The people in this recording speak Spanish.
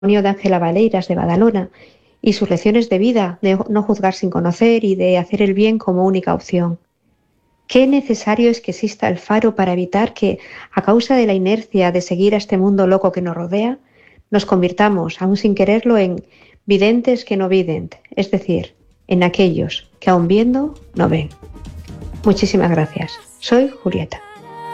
de Ángela Valeiras de Badalona y sus lecciones de vida, de no juzgar sin conocer y de hacer el bien como única opción. Qué necesario es que exista el faro para evitar que, a causa de la inercia de seguir a este mundo loco que nos rodea, nos convirtamos, aún sin quererlo, en videntes que no vident, es decir, en aquellos que aún viendo no ven. Muchísimas gracias. Soy Julieta.